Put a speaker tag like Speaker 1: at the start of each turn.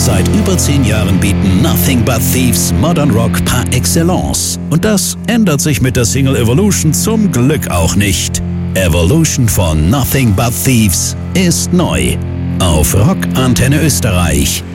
Speaker 1: Seit über 10 Jahren bieten Nothing But Thieves Modern Rock par excellence. Und das ändert sich mit der Single Evolution zum Glück auch nicht. Evolution von Nothing But Thieves ist neu. Auf Rock Antenne Österreich.